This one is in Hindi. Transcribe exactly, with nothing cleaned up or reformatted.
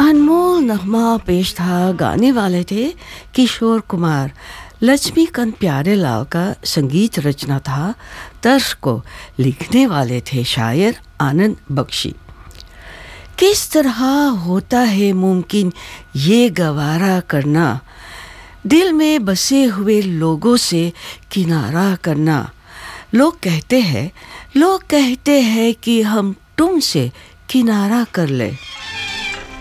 अनमोल नगमा पेश था। गाने वाले थे किशोर कुमार। लक्ष्मीकांत प्यारेलाल का संगीत रचना था। तर्ज को लिखने वाले थे शायर आनंद बख्शी। किस तरह होता है मुमकिन ये गवारा करना, दिल में बसे हुए लोगों से किनारा करना। लोग कहते हैं लोग कहते हैं कि हम तुमसे किनारा कर ले।